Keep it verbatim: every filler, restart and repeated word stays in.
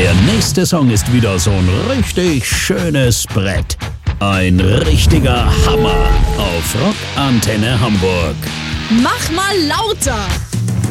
Der nächste Song ist wieder so ein richtig schönes Brett. Ein richtiger Hammer auf Rock Antenne Hamburg. Mach mal lauter!